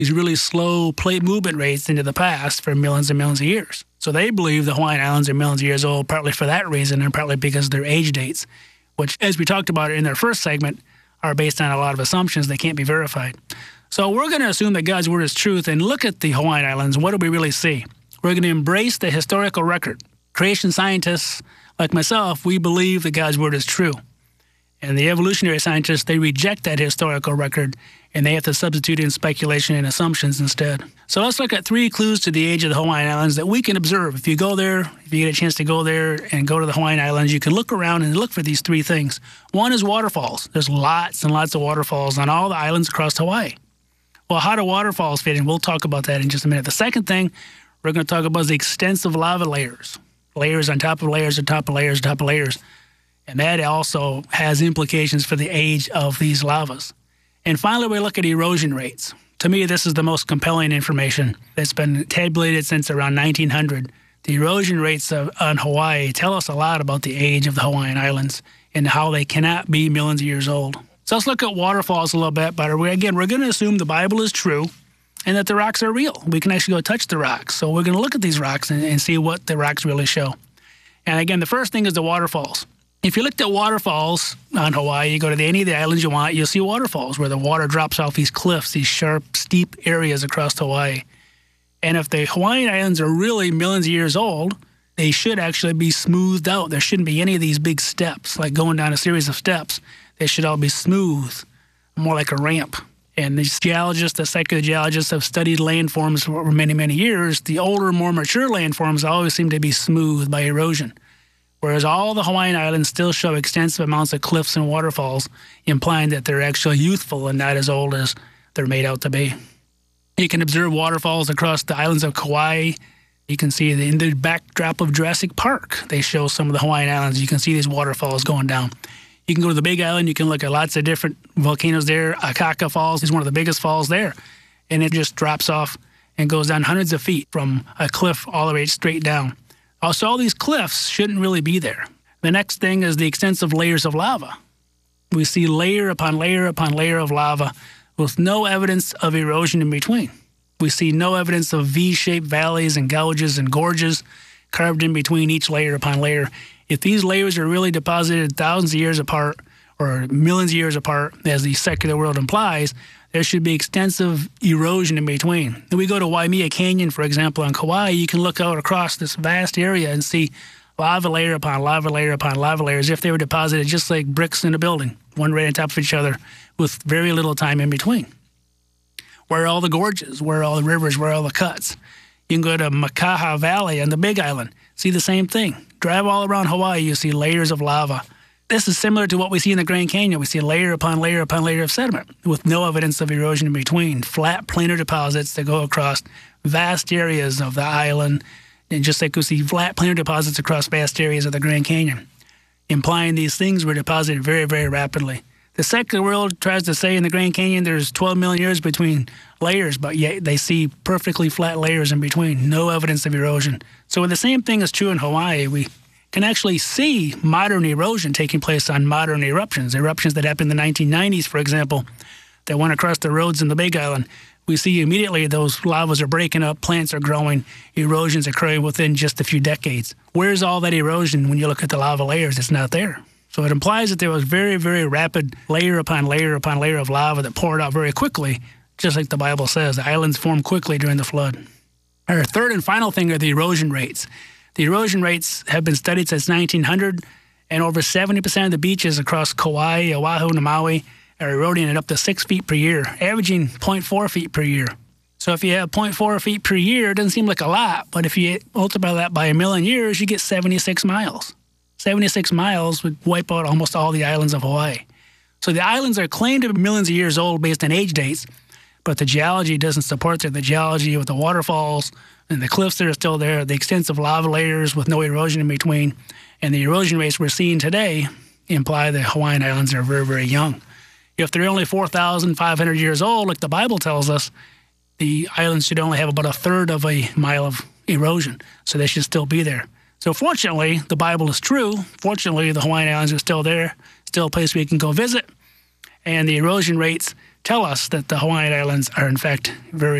these really slow plate movement rates into the past for millions and millions of years. So they believe the Hawaiian Islands are millions of years old, partly for that reason and partly because of their age dates, which, as we talked about in their first segment, are based on a lot of assumptions that can't be verified. So we're going to assume that God's word is truth and look at the Hawaiian Islands. What do we really see? We're going to embrace the historical record. Creation scientists like myself, we believe that God's word is true. And the evolutionary scientists, they reject that historical record, and they have to substitute in speculation and assumptions instead. So let's look at 3 clues to the age of the Hawaiian Islands that we can observe. If you go there, if you get a chance to go there and go to the Hawaiian Islands, you can look around and look for these 3 things. One is waterfalls. There's lots and lots of waterfalls on all the islands across Hawaii. Well, how do waterfalls fit in? We'll talk about that in just a minute. The second thing we're going to talk about is the extensive lava layers. Layers on top of layers on top of layers on top of layers. And that also has implications for the age of these lavas. And finally, we look at erosion rates. To me, this is the most compelling information that's been tabulated since around 1900. The erosion rates on Hawaii tell us a lot about the age of the Hawaiian Islands and how they cannot be millions of years old. So let's look at waterfalls a little bit better. Again, we're going to assume the Bible is true and that the rocks are real. We can actually go touch the rocks. So we're going to look at these rocks and see what the rocks really show. And again, the first thing is the waterfalls. If you looked at waterfalls on Hawaii, you go to any of the islands you want, you'll see waterfalls where the water drops off these cliffs, these sharp, steep areas across Hawaii. And if the Hawaiian Islands are really millions of years old, they should actually be smoothed out. There shouldn't be any of these big steps, like going down a series of steps. They should all be smooth, more like a ramp. And these geologists, the secular geologists, have studied landforms for many, many years. The older, more mature landforms always seem to be smooth by erosion, whereas all the Hawaiian Islands still show extensive amounts of cliffs and waterfalls, implying that they're actually youthful and not as old as they're made out to be. You can observe waterfalls across the islands of Kauai. You can see in the backdrop of Jurassic Park, they show some of the Hawaiian Islands. You can see these waterfalls going down. You can go to the Big Island. You can look at lots of different volcanoes there. Akaka Falls is one of the biggest falls there, and it just drops off and goes down hundreds of feet from a cliff all the way straight down. Also, all these cliffs shouldn't really be there. The next thing is the extensive layers of lava. We see layer upon layer upon layer of lava with no evidence of erosion in between. We see no evidence of V-shaped valleys and gouges and gorges carved in between each layer upon layer. If these layers are really deposited thousands of years apart or millions of years apart, as the secular world implies, there should be extensive erosion in between. If we go to Waimea Canyon, for example, on Kauai, you can look out across this vast area and see lava layer upon lava layer upon lava layer as if they were deposited just like bricks in a building, one right on top of each other with very little time in between. Where are all the gorges? Where are all the rivers? Where are all the cuts? You can go to Makaha Valley on the Big Island, see the same thing. Drive all around Hawaii, you see layers of lava. This is similar to what we see in the Grand Canyon. We see layer upon layer upon layer of sediment with no evidence of erosion in between. Flat planar deposits that go across vast areas of the island, and just like we see flat planar deposits across vast areas of the Grand Canyon, implying these things were deposited very, very rapidly. The secular world tries to say in the Grand Canyon there's 12 million years between layers, but yet they see perfectly flat layers in between, no evidence of erosion. So the same thing is true in Hawaii. We can actually see modern erosion taking place on modern eruptions that happened in the 1990s, for example, that went across the roads in the Big Island. We see immediately those lavas are breaking up, plants are growing, erosion's occurring within just a few decades. Where's all that erosion when you look at the lava layers? It's not there. So it implies that there was very, very rapid layer upon layer upon layer of lava that poured out very quickly, just like the Bible says. The islands formed quickly during the flood. Our third and final thing are the erosion rates. The erosion rates have been studied since 1900, and over 70% of the beaches across Kauai, Oahu, and Maui are eroding at up to 6 feet per year, averaging 0.4 feet per year. So if you have 0.4 feet per year, it doesn't seem like a lot, but if you multiply that by 1 million years, you get 76 miles. 76 miles would wipe out almost all the islands of Hawaii. So the islands are claimed to be millions of years old based on age dates, but the geology doesn't support that. The geology with the waterfalls and the cliffs that are still there, the extensive lava layers with no erosion in between, and the erosion rates we're seeing today imply the Hawaiian Islands are very, very young. If they're only 4,500 years old, like the Bible tells us, the islands should only have about a third of a mile of erosion, so they should still be there. So fortunately, the Bible is true. Fortunately, the Hawaiian Islands are still there, still a place we can go visit, and the erosion rates tell us that the Hawaiian Islands are in fact very